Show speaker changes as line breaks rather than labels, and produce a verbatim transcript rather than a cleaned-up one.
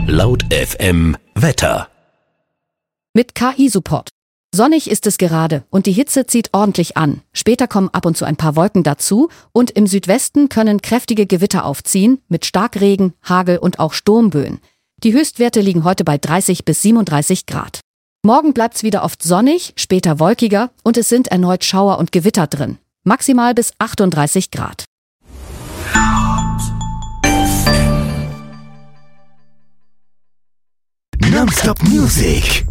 Laut F M Wetter.
Mit K I-Support. Sonnig ist es gerade und die Hitze zieht ordentlich an. Später kommen ab und zu ein paar Wolken dazu und im Südwesten können kräftige Gewitter aufziehen mit Starkregen, Hagel und auch Sturmböen. Die Höchstwerte liegen heute bei dreißig bis siebenunddreißig Grad. Morgen bleibt's wieder oft sonnig, später wolkiger und es sind erneut Schauer und Gewitter drin. Maximal bis achtunddreißig Grad.
Non-Stop Music.